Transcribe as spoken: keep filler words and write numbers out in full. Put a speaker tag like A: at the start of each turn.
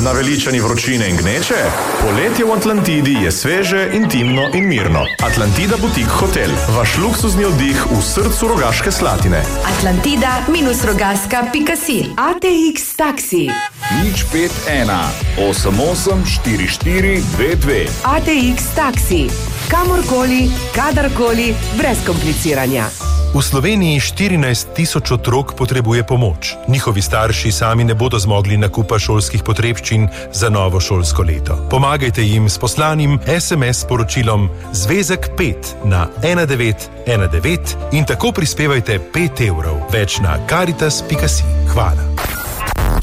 A: Naveličani vročine in gneče? Poletje v Atlantidi je sveže, intimno in mirno. Atlantida Boutique Hotel. Vaš luksuzni oddih v srcu Rogaške Slatine.
B: Atlantida minus rogaška pika si. A T X Taxi.
C: Nič pet ena, osem osem, štiri štiri, dve dve.
B: A T X Taxi. Kamorkoli, kadarkoli, brez kompliciranja.
D: V Sloveniji štirinajst tisoč otrok potrebuje pomoč. Njihovi starši sami ne bodo zmogli nakupa šolskih potrebščin za novo šolsko leto. Pomagajte jim s poslanim es em es sporočilom Zvezek pet na ena devet ena devet in tako prispevajte pet evrov. Več na karitas pika si. Hvala.